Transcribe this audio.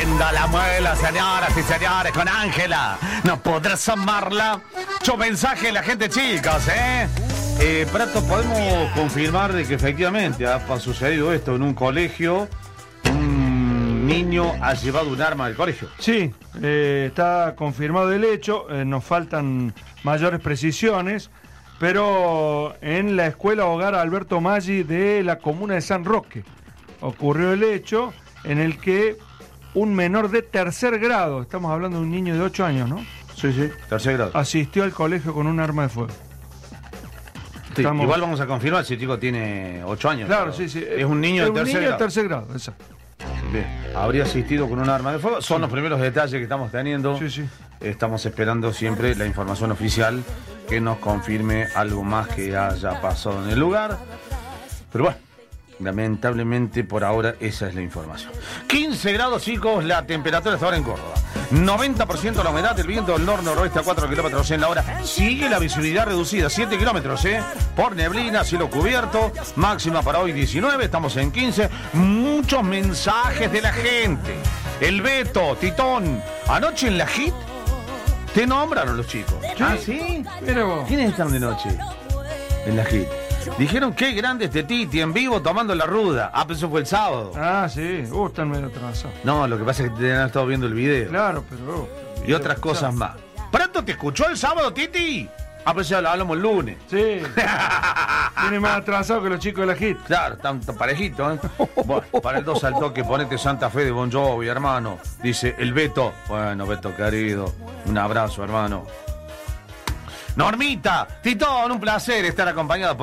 moviendo la muela, señoras y señores, con Ángela. No podrás amarla. Mucho mensaje de la gente, chicos, Prato, podemos confirmar de que efectivamente ha sucedido esto en un colegio. Un niño ha llevado un arma del colegio. Sí, está confirmado el hecho. Nos faltan mayores precisiones, pero en la escuela hogar Alberto Maggi de la comuna de San Roque ocurrió el hecho en el que un menor de tercer grado, estamos hablando de un niño de 8 años, ¿no? Sí, tercer grado. Asistió al colegio con un arma de fuego. Sí, igual vamos a confirmar si el chico tiene 8 años. Claro, sí. Es un niño de tercer grado, exacto. Bien, habría asistido con un arma de fuego. Son los primeros detalles que estamos teniendo. Sí. Estamos esperando siempre la información oficial que nos confirme algo más que haya pasado en el lugar. Pero bueno, lamentablemente por ahora esa es la información. 15 grados, chicos, la temperatura está ahora en Córdoba. 90% la humedad, el viento del noroeste a 4 kilómetros en la hora. Sigue la visibilidad reducida, 7 kilómetros, por neblina, cielo cubierto. Máxima para hoy 19, estamos en 15. Muchos mensajes de la gente. El Beto, Titón, anoche en la HIT te nombraron los chicos. ¿Sí? ¿Ah, sí? Mira vos. ¿Quiénes están de noche en la HIT? Dijeron qué grande este Titi en vivo tomando la ruda. Ah, pero eso fue el sábado. Ah, sí. Están medio atrasados. No, lo que pasa es que te han estado viendo el video. Claro, pero... Y otras cosas más. ¿Prato te escuchó el sábado, Titi? Ah, pero ya lo hablamos el lunes. Sí. Viene más atrasado que los chicos de la HIT. Claro, están parejitos, Bueno, para el 2 al toque, ponete Santa Fe de Bon Jovi, hermano. Dice el Beto. Bueno, Beto querido, un abrazo, hermano. Normita, Titón, un placer estar acompañado por